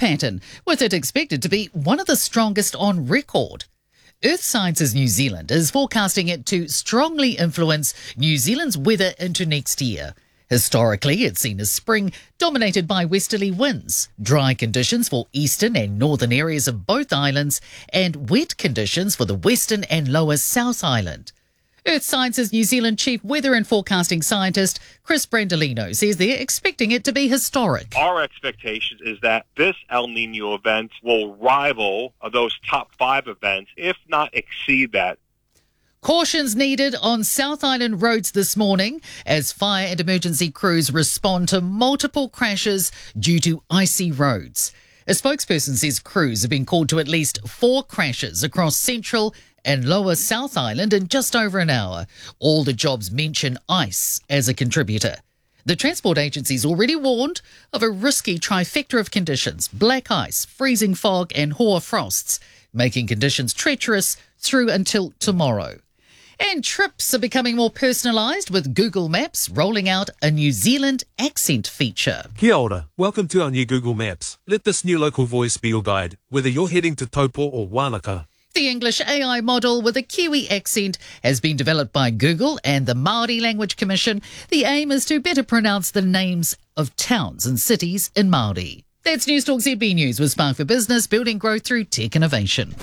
pattern, with it expected to be one of the strongest on record. Earth Sciences New Zealand is forecasting it to strongly influence New Zealand's weather into next year. Historically, it's seen as spring dominated by westerly winds, dry conditions for eastern and northern areas of both islands, and wet conditions for the western and lower South Island. Earth Sciences New Zealand Chief Weather and Forecasting Scientist Chris Brandolino says they're expecting it to be historic. Our expectation is that this El Nino event will rival those top 5 events, if not exceed that. Cautions needed on South Island roads this morning as fire and emergency crews respond to multiple crashes due to icy roads. A spokesperson says crews have been called to at least 4 crashes across Central and Lower South Island in just over an hour. All the jobs mention ice as a contributor. The transport agency's already warned of a risky trifecta of conditions: black ice, freezing fog and hoar frosts, making conditions treacherous through until tomorrow. And trips are becoming more personalised, with Google Maps rolling out a New Zealand accent feature. Kia ora. Welcome to our new Google Maps. Let this new local voice be your guide, whether you're heading to Taupo or Wanaka. The English AI model with a Kiwi accent has been developed by Google and the Māori Language Commission. The aim is to better pronounce the names of towns and cities in Māori. That's News Talk ZB News with Spark for Business, building growth through tech innovation.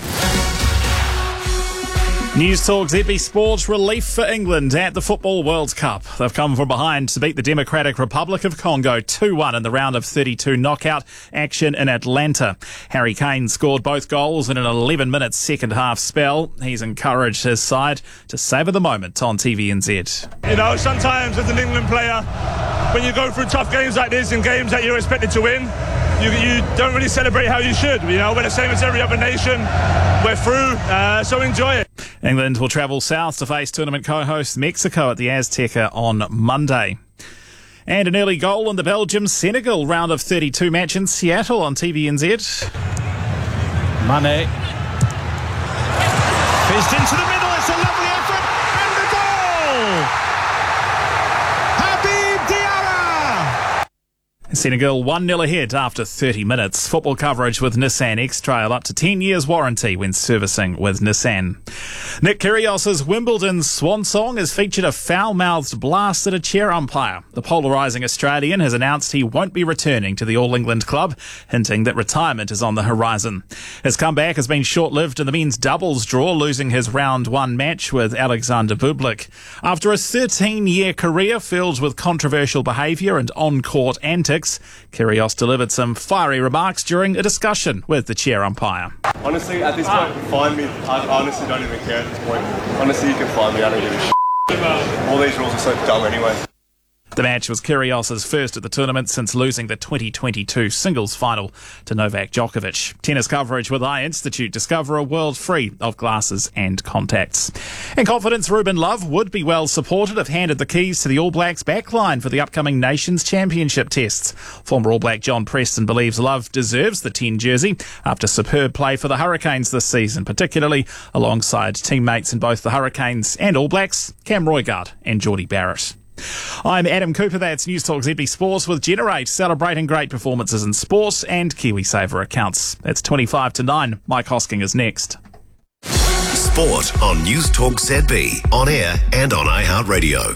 News Talk ZB Sport. Relief for England at the Football World Cup. They've come from behind to beat the Democratic Republic of Congo 2-1 in the round of 32 knockout action in Atlanta. Harry Kane scored both goals in an 11-minute second-half spell. He's encouraged his side to savour the moment on TVNZ. You know, sometimes as an England player, when you go through tough games like this and games that you're expected to win, you don't really celebrate how you should. You know, we're the same as every other nation. We're through, so enjoy it. England will travel south to face tournament co-host Mexico at the Azteca on Monday. And an early goal in the Belgium-Senegal round of 32 match in Seattle on TVNZ. Mane. Fizzed into the middle, it's a lovely effort, and the goal! Habib Diarra! Senegal 1-0 ahead after 30 minutes. Football coverage with Nissan X-Trail, up to 10 years warranty when servicing with Nissan. Nick Kyrgios's Wimbledon swan song has featured a foul-mouthed blast at a chair umpire. The polarising Australian has announced he won't be returning to the All England club, hinting that retirement is on the horizon. His comeback has been short-lived in the men's doubles draw, losing his round 1 match with Alexander Bublik. After a 13-year career filled with controversial behaviour and on-court antics, Kyrgios delivered some fiery remarks during a discussion with the chair umpire. Honestly, at this point, find me. I honestly don't even care at this point. Honestly, you can find me. I don't give a shit. All these rules are so dumb anyway. The match was Kyrgios' first at the tournament since losing the 2022 singles final to Novak Djokovic. Tennis coverage with iInstitute. Discover a world free of glasses and contacts. In confidence, Ruben Love would be well supported if handed the keys to the All Blacks backline for the upcoming Nations Championship tests. Former All Black John Preston believes Love deserves the 10 jersey after superb play for the Hurricanes this season, particularly alongside teammates in both the Hurricanes and All Blacks, Cam Roigard and Geordie Barrett. I'm Adam Cooper. That's News Talk ZB Sports with Generate, celebrating great performances in sport and KiwiSaver accounts. It's 25 to 9. Mike Hosking is next. Sport on News Talk ZB, on air and on iHeartRadio.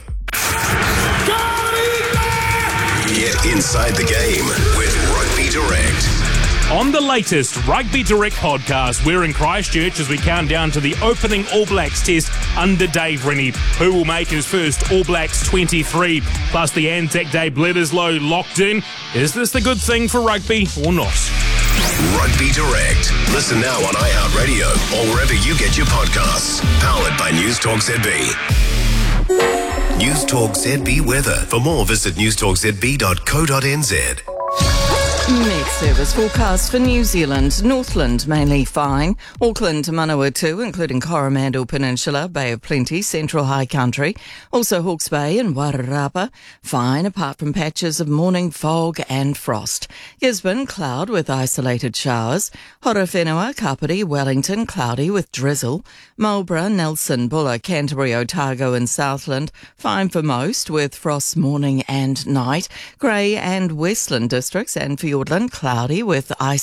Get inside the game with Rugby Direct. On the latest Rugby Direct podcast, we're in Christchurch as we count down to the opening All Blacks test under Dave Rennie, who will make his first All Blacks 23. Plus the Anzac Day Bledisloe locked in. Is this the good thing for rugby or not? Rugby Direct. Listen now on iHeartRadio or wherever you get your podcasts. Powered by News Talk ZB. News Talk ZB weather. For more, visit newstalkzb.co.nz. Met service forecast for New Zealand. Northland mainly fine. Auckland to Manawatu, including Coromandel Peninsula, Bay of Plenty, Central High Country. Also Hawke's Bay and Wairarapa, fine apart from patches of morning fog and frost. Gisborne, cloud with isolated showers. Horowhenua, Kapiti, Wellington, cloudy with drizzle. Marlborough, Nelson, Buller, Canterbury, Otago and Southland, fine for most with frost morning and night. Grey and Westland districts and Fiordland, cloudy with